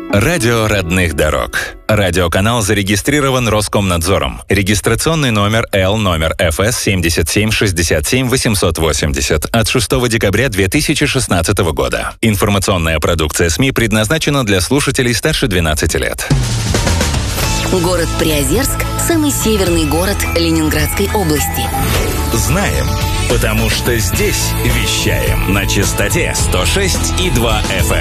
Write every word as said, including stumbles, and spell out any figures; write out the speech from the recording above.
Радио родных дорог. Радиоканал зарегистрирован Роскомнадзором. Регистрационный номер Л номер эф эс семь семь шесть семь восемь восемь ноль от шестого декабря две тысячи шестнадцатого года. Информационная продукция СМИ предназначена для слушателей старше двенадцати лет. Город Приозерск – самый северный город Ленинградской области. Знаем, потому что здесь вещаем на частоте сто шесть и два эф эм.